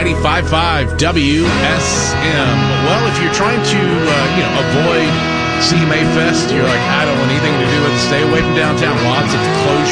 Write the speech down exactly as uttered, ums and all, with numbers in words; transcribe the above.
ninety-five point five W S M. Well, if you're trying to, uh, you know, avoid C M A Fest, you're like, I don't want anything to do with it. Stay away from downtown. Lots of closure.